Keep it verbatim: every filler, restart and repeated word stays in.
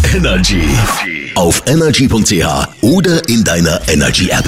Energy. Auf energy punkt c h oder in deiner Energy App.